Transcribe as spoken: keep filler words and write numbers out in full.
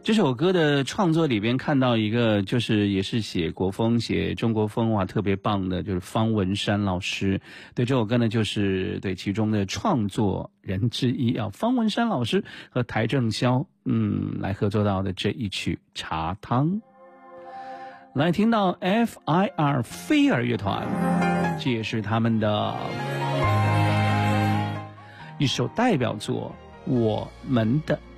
这首歌的创作里边看到一个，就是也是写国风、写中国风，哇，特别棒的，就是方文山老师。对，这首歌呢，就是对其中的创作人之一啊，方文山老师和邰正宵，嗯，来合作到的这一曲《茶汤》。来听到 F I R 飞儿乐团，这也是他们的一首代表作《我们的